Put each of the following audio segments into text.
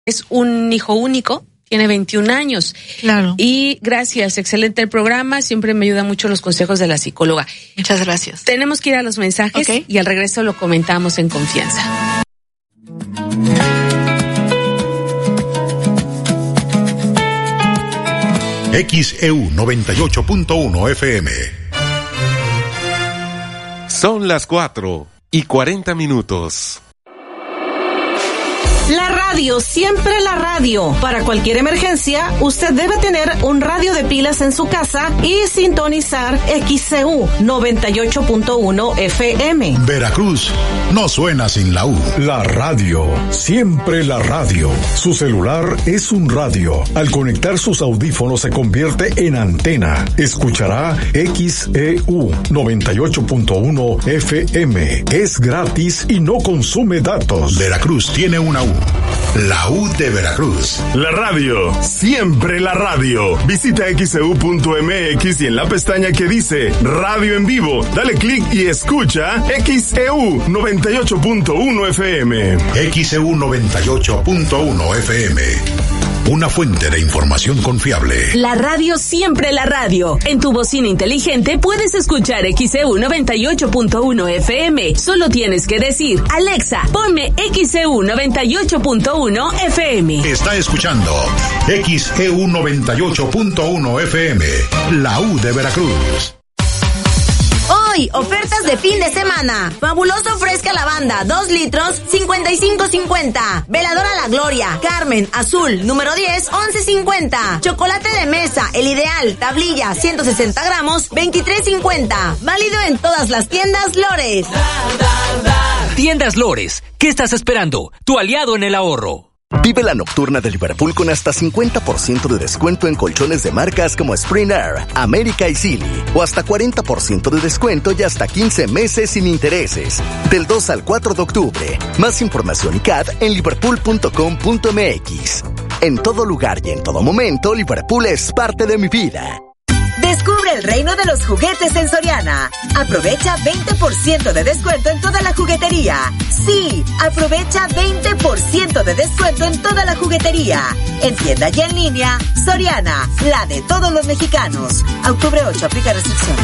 Es un hijo único, tiene 21 años. Claro. Y gracias, excelente el programa, siempre me ayudan mucho los consejos de la psicóloga. Muchas gracias. Tenemos que ir a los mensajes, okay, y al regreso lo comentamos en confianza. XEU 98.1 FM. Son las 4:40. La radio, siempre la radio. Para cualquier emergencia, usted debe tener un radio de pilas en su casa y sintonizar XCU 98.1 FM. Veracruz no suena sin la U. La radio, siempre la radio. Su celular es un radio. Al conectar sus audífonos se convierte en antena. Escuchará XEU 98.1 FM. Es gratis y no consume datos. Veracruz tiene una U. La U de Veracruz. La radio, siempre la radio. Visita xeu.mx y en la pestaña que dice Radio en Vivo, dale clic y escucha XEU 98.1 FM. XEU 98.1 FM. Una fuente de información confiable. La radio, siempre la radio. En tu bocina inteligente puedes escuchar XEU 98.1 FM. Solo tienes que decir, Alexa, ponme XEU 98.1 FM. Está escuchando XEU 98.1 FM. La U de Veracruz. Hoy, ofertas de fin de semana. Fabuloso Fresca Lavanda, 2 litros, 55.50. Veladora La Gloria, Carmen, azul, número 10, 11.50. Chocolate de mesa, El Ideal, tablilla, 160 gramos, 23.50. Válido en todas las tiendas Lores. Tiendas Lores, ¿qué estás esperando? Tu aliado en el ahorro. Vive la nocturna de Liverpool con hasta 50% de descuento en colchones de marcas como Spring Air, América y Silly, o hasta 40% de descuento y hasta 15 meses sin intereses. Del 2 al 4 de octubre. Más información y CAD en liverpool.com.mx. En todo lugar y en todo momento, Liverpool es parte de mi vida. Descubre el reino de los juguetes en Soriana. Aprovecha 20% de descuento en toda la juguetería. Sí, aprovecha 20% de descuento en toda la juguetería. En tienda y en línea, Soriana, la de todos los mexicanos. A octubre 8, aplica restricciones.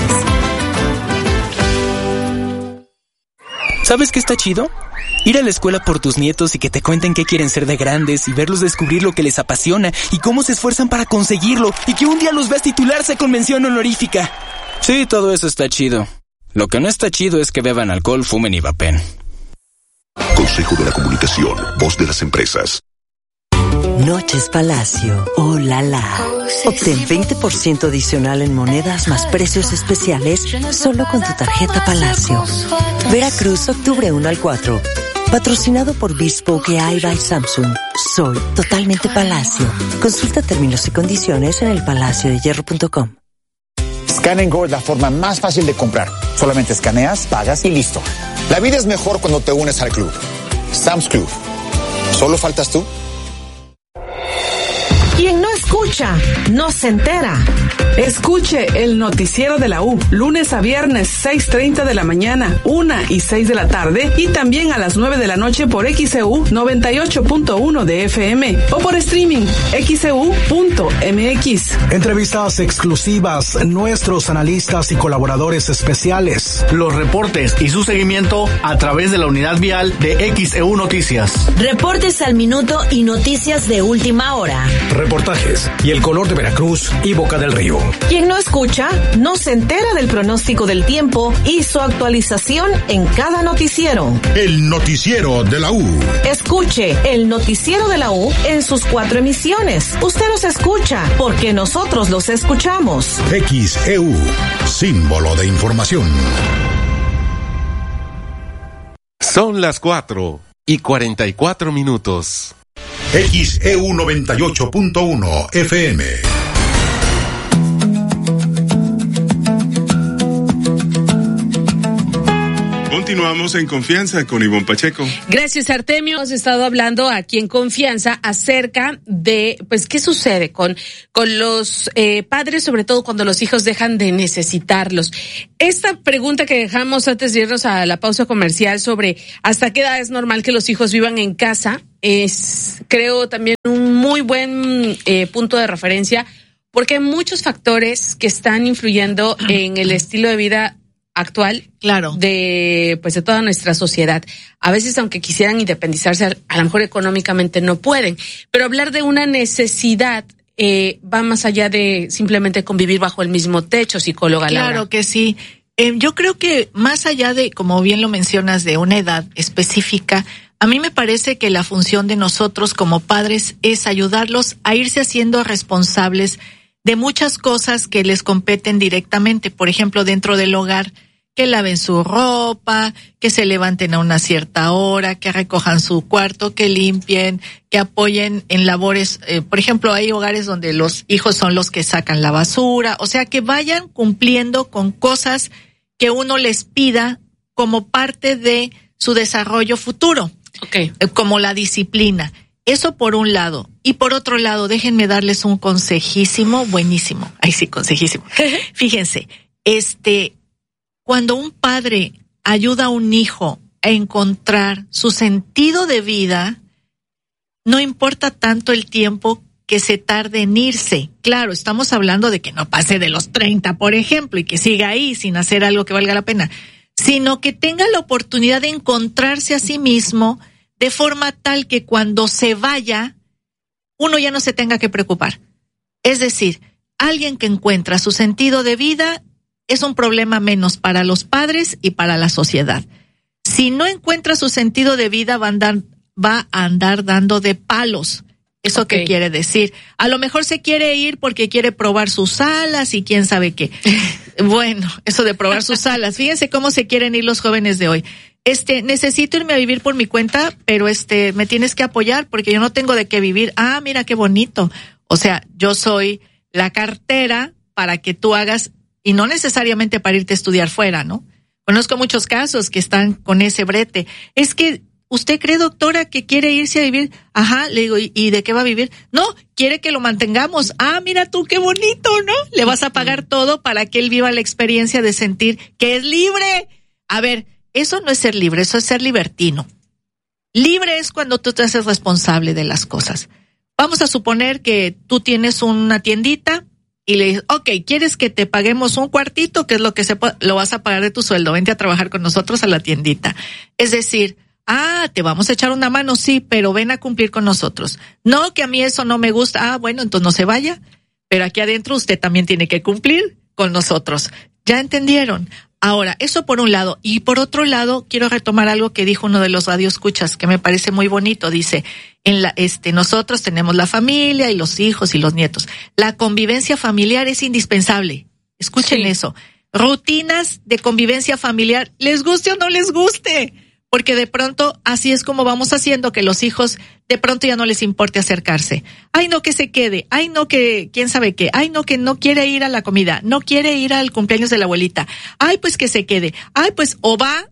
¿Sabes qué está chido? Ir a la escuela por tus nietos y que te cuenten qué quieren ser de grandes y verlos descubrir lo que les apasiona y cómo se esfuerzan para conseguirlo y que un día los veas titularse con mención honorífica. Sí, todo eso está chido. Lo que no está chido es que beban alcohol, fumen y vapen. Consejo de la Comunicación, voz de las empresas. Noches Palacio, oh la la. Obtén 20% adicional en monedas más precios especiales solo con tu tarjeta Palacio. Veracruz, octubre 1 al 4. Patrocinado por Bespoke AI by Samsung. Soy totalmente Palacio. Consulta términos y condiciones en elpalaciodehierro.com. Scan & Go es la forma más fácil de comprar. Solamente escaneas, pagas y listo. La vida es mejor cuando te unes al club. Sam's Club. ¿Solo faltas tú? Quien no escucha, no se entera. Escuche el noticiero de la U, lunes a viernes, 6:30 de la mañana, 1 y 6 de la tarde, y también a las 9 de la noche por XEU 98.1 de FM o por streaming xeu.mx. Entrevistas exclusivas, nuestros analistas y colaboradores especiales. Los reportes y su seguimiento a través de la unidad vial de XEU Noticias. Reportes al minuto y noticias de última hora. Reportajes y el color de Veracruz y Boca del Río. Quien no escucha, no se entera del pronóstico del tiempo y su actualización en cada noticiero. El noticiero de la U. Escuche el noticiero de la U en sus 4 emisiones. Usted los escucha porque nosotros los escuchamos. XEU, símbolo de información. Son las 4:44. XEU 98.1 FM. Continuamos en Confianza con Ivonne Pacheco. Gracias, Artemio. Hemos estado hablando aquí en Confianza acerca de, pues, qué sucede con los padres, sobre todo cuando los hijos dejan de necesitarlos. Esta pregunta que dejamos antes de irnos a la pausa comercial sobre hasta qué edad es normal que los hijos vivan en casa es, creo, también un muy buen punto de referencia, porque hay muchos factores que están influyendo en el estilo de vida actual, claro, de toda nuestra sociedad. A veces, aunque quisieran independizarse, a lo mejor económicamente no pueden, pero hablar de una necesidad va más allá de simplemente convivir bajo el mismo techo, psicóloga Laura. Claro que sí. Yo creo que más allá de, como bien lo mencionas, de una edad específica, a mí me parece que la función de nosotros como padres es ayudarlos a irse haciendo responsables de muchas cosas que les competen directamente. Por ejemplo, dentro del hogar, que laven su ropa, que se levanten a una cierta hora, que recojan su cuarto, que limpien, que apoyen en labores. Por ejemplo, hay hogares donde los hijos son los que sacan la basura. O sea, que vayan cumpliendo con cosas que uno les pida como parte de su desarrollo futuro. Okay. Como la disciplina. Eso por un lado. Y por otro lado, déjenme darles un consejísimo, buenísimo. Ay, sí, consejísimo. Fíjense, cuando un padre ayuda a un hijo a encontrar su sentido de vida, no importa tanto el tiempo que se tarde en irse. Claro, estamos hablando de que no pase de los 30, por ejemplo, y que siga ahí sin hacer algo que valga la pena, sino que tenga la oportunidad de encontrarse a sí mismo de forma tal que cuando se vaya, uno ya no se tenga que preocupar. Es decir, alguien que encuentra su sentido de vida es un problema menos para los padres y para la sociedad. Si no encuentra su sentido de vida, va a andar dando de palos. ¿Eso okay. Qué quiere decir? A lo mejor se quiere ir porque quiere probar sus alas y quién sabe qué. Bueno, eso de probar sus alas. Fíjense cómo se quieren ir los jóvenes de hoy. Necesito irme a vivir por mi cuenta, pero me tienes que apoyar porque yo no tengo de qué vivir. Ah, mira qué bonito. O sea, yo soy la cartera para que tú hagas, y no necesariamente para irte a estudiar fuera, ¿no? Conozco muchos casos que están con ese brete. Es que, ¿usted cree, doctora, que quiere irse a vivir? Ajá, le digo, ¿y de qué va a vivir? No, quiere que lo mantengamos. Ah, mira tú, qué bonito, ¿no? Le vas a pagar todo para que él viva la experiencia de sentir que es libre. A ver, eso no es ser libre, eso es ser libertino. Libre es cuando tú te haces responsable de las cosas. Vamos a suponer que tú tienes una tiendita y le dices, ok, ¿quieres que te paguemos un cuartito? Que es lo que lo vas a pagar de tu sueldo. Vente a trabajar con nosotros a la tiendita. Es decir, te vamos a echar una mano, sí, pero ven a cumplir con nosotros. No, que a mí eso no me gusta. Bueno, entonces no se vaya. Pero aquí adentro usted también tiene que cumplir con nosotros. ¿Ya entendieron? Ahora, eso por un lado. Y por otro lado, quiero retomar algo que dijo uno de los radioescuchas, que me parece muy bonito. Dice, nosotros tenemos la familia y los hijos y los nietos. La convivencia familiar es indispensable. Escuchen eso. Rutinas de convivencia familiar, les guste o no les guste. Porque de pronto así es como vamos haciendo que los hijos de pronto ya no les importe acercarse. Ay, no, que se quede. Ay, no, que quién sabe qué. Ay, no, que no quiere ir a la comida. No quiere ir al cumpleaños de la abuelita. Ay, pues que se quede. Ay, pues o va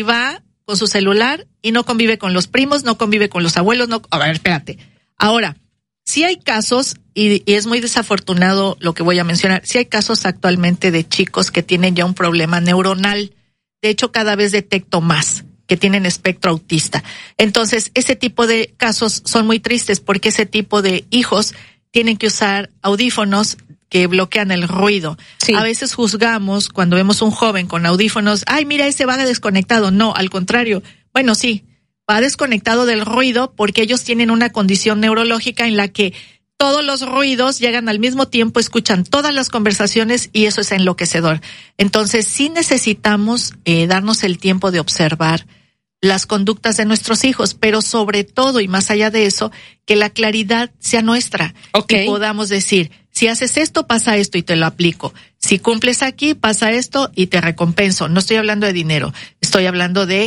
con su celular y no convive con los primos, no convive con los abuelos. No. A ver, espérate. Ahora, sí hay casos, y es muy desafortunado lo que voy a mencionar, sí hay casos actualmente de chicos que tienen ya un problema neuronal. De hecho, cada vez detecto más que tienen espectro autista. Entonces, ese tipo de casos son muy tristes porque ese tipo de hijos tienen que usar audífonos que bloquean el ruido. Sí. A veces juzgamos cuando vemos un joven con audífonos, ay, mira, ese va desconectado. No, al contrario. Bueno, sí, va desconectado del ruido porque ellos tienen una condición neurológica en la que todos los ruidos llegan al mismo tiempo, escuchan todas las conversaciones y eso es enloquecedor. Entonces, sí necesitamos darnos el tiempo de observar las conductas de nuestros hijos, pero sobre todo y más allá de eso, que la claridad sea nuestra. Okay. Y podamos decir, si haces esto, pasa esto y te lo aplico. Si cumples aquí, pasa esto y te recompenso. No estoy hablando de dinero, estoy hablando de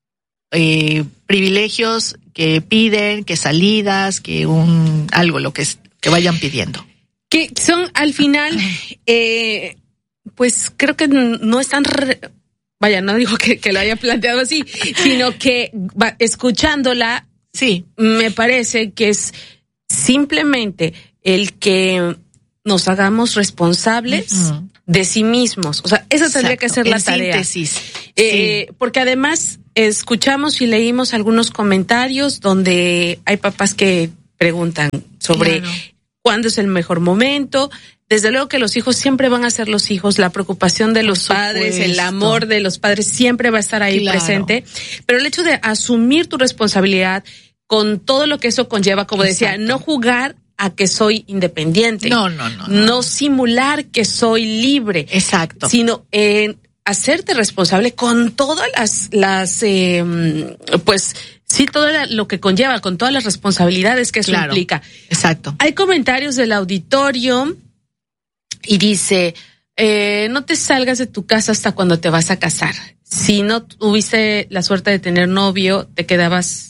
privilegios que piden, que salidas, que algo, lo que vayan pidiendo. Que son al final, pues creo que no están vaya, no digo que lo haya planteado así, sino que escuchándola, sí, me parece que es simplemente el que nos hagamos responsables de sí mismos. O sea, esa tendría que ser la tarea. Síntesis. Porque además escuchamos y leímos algunos comentarios donde hay papás que preguntan sobre cuándo es el mejor momento. Desde luego que los hijos siempre van a ser los hijos, la preocupación de los padres, el amor de los padres siempre va a estar ahí presente, pero el hecho de asumir tu responsabilidad con todo lo que eso conlleva, como decía, no jugar a que soy independiente. No simular que soy libre. Exacto. Sino hacerte responsable con todas las pues sí, todo lo que conlleva, con todas las responsabilidades que eso implica. Exacto. Hay comentarios del auditorio y dice, no te salgas de tu casa hasta cuando te vas a casar. Si no tuviste la suerte de tener novio, te quedabas...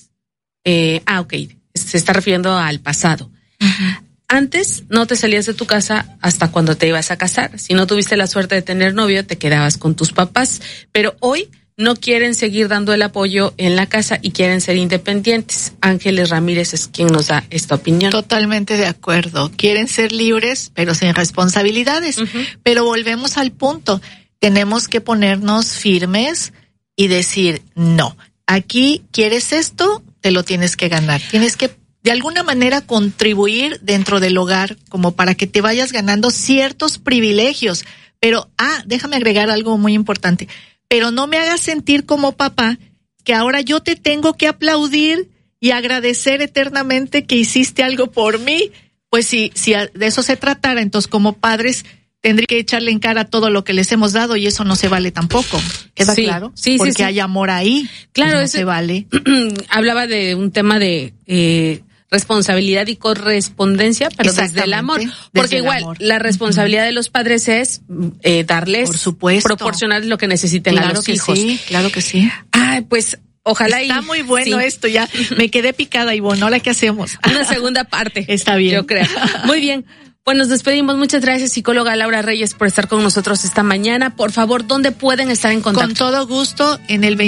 se está refiriendo al pasado. Antes no te salías de tu casa hasta cuando te ibas a casar. Si no tuviste la suerte de tener novio, te quedabas con tus papás. Pero hoy no quieren seguir dando el apoyo en la casa y quieren ser independientes. Ángeles Ramírez es quien nos da esta opinión. Totalmente de acuerdo. Quieren ser libres, pero sin responsabilidades. Pero volvemos al punto. Tenemos que ponernos firmes y decir, no, aquí quieres esto, te lo tienes que ganar. Tienes que de alguna manera contribuir dentro del hogar como para que te vayas ganando ciertos privilegios. Pero, déjame agregar algo muy importante. Pero no me hagas sentir como papá que ahora yo te tengo que aplaudir y agradecer eternamente que hiciste algo por mí. Pues si de eso se tratara, entonces como padres tendría que echarle en cara todo lo que les hemos dado y eso no se vale tampoco. ¿Queda claro? Sí, porque hay amor ahí. Claro, pues no se vale. Hablaba de un tema de responsabilidad y correspondencia, pero desde el amor. Porque igual, la responsabilidad de los padres es darles, por supuesto, proporcionar lo que necesiten a los hijos. Claro que sí. Pues ojalá está muy bueno esto, ya me quedé picada, Ivonne. ¿Ahora qué hacemos? Una segunda parte. Está bien. Yo creo. Muy bien. Pues nos despedimos. Muchas gracias, psicóloga Laura Reyes, por estar con nosotros esta mañana. Por favor, ¿dónde pueden estar en contacto? Con todo gusto, en el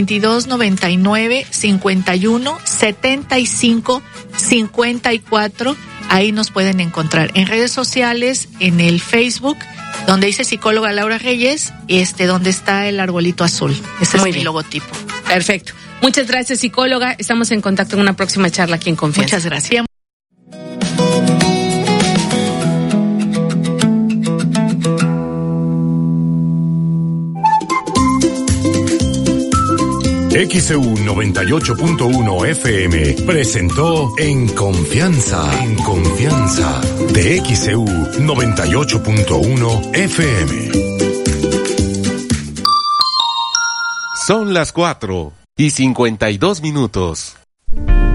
2299-51-75-54. Ahí nos pueden encontrar. En redes sociales, en el Facebook, donde dice psicóloga Laura Reyes, donde está el arbolito azul. Ese es mi logotipo. Perfecto. Muchas gracias, psicóloga. Estamos en contacto en una próxima charla aquí en Confianza. Muchas gracias. XEU 98.1 FM presentó En Confianza, de XEU 98.1 FM. Son las 4:52.